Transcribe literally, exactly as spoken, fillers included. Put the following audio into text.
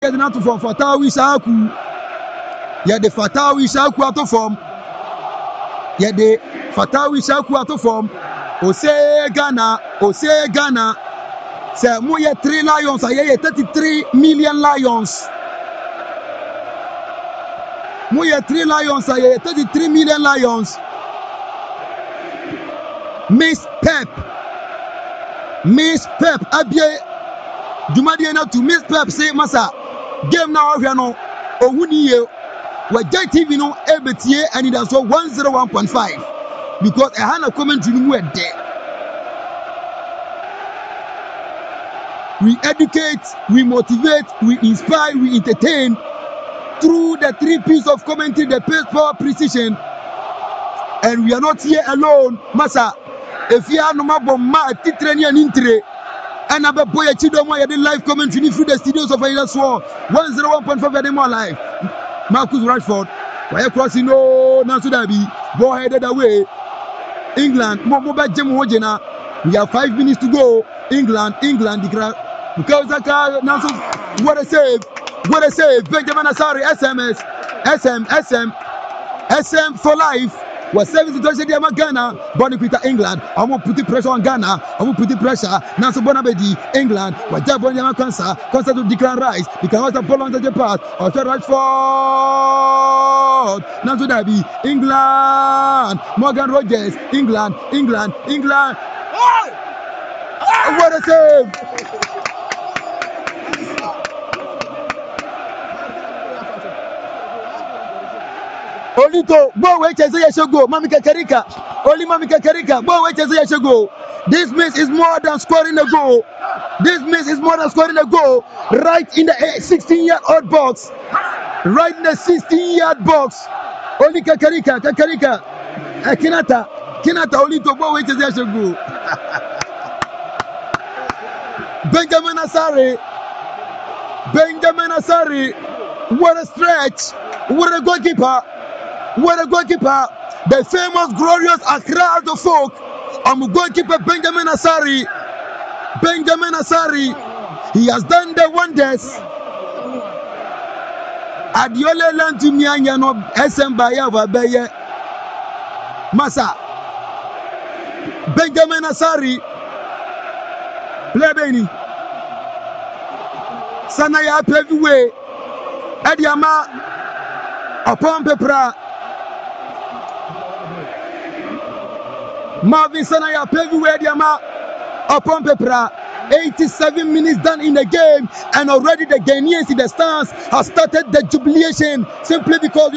not for Fatawi Saku. Yeah, the Fatawi Saku out of form. Yeah, the Fatawi Saku out of form. Ose Ghana, Ose Ghana. Say, Moya three lions, I hear thirty-three million lions. Moya three lions, I hear thirty-three million lions. Miss Pep. Miss Pep, Abie. Jumadiana to Miss Pep say, Massa, game now, Riano, or Wuniye, where J T V no A B T A and it has one oh one point five because I had a comment to you there. We educate, we motivate, we inspire, we entertain through the three pieces of commentary, the pace, power, precision. And we are not here alone, Massa. If you are no more ma titreni and intre, and a boy Chidomo had live commentary through the studios of Ida Swore, one oh one point five at more live. Marcus Rashford, why crossing no Nasudabi, ball headed away. England, Moba Jem Wojena. We have five minutes to go. England, England, the crowd. Because Nasu, what a save, what a save. Benjamin Asari, S M S, S M, S M, S M for life. Was service to Ghana, Ghana, Bonnie Peter, England. I won't put the pressure on Ghana. I won't put the pressure. Nasu Bonabedi, England. Was that Bonnie Cancer? Cancer to declare rise. You can also pull on the path. Or to Rashford. Nasu Dabi, England. Morgan Rogers, England, England, England. Oh! What a save! Olito, go wait as I shall go. Mami Kakarika, only Mami Kakarika, go wait as I shall go. This means is more than scoring a goal. This means is more than scoring a goal. Right in the sixteen-yard box. Right in the sixteen-yard box. Only Kakarika, Kakarika, Kinata, Kinata, Olito, go wait as I shall go. Benjamin Asari, Benjamin Asari, what a stretch, what a goalkeeper, what a goalkeeper, the famous, glorious Accra of folk, I'm goalkeeper Benjamin Asari, Benjamin Asari, he has done the wonders. Adiola Lantu Mianya no S M Baya Vabeye, Massa, Benjamin Asari, Plebeni. Sanaya Peviwe Ediama upon Pepra Marvin Sanaya Peviwe Ediama upon Pepra. eighty-seven minutes done in the game, and already the Ghanaians in the stands have started the jubilation simply because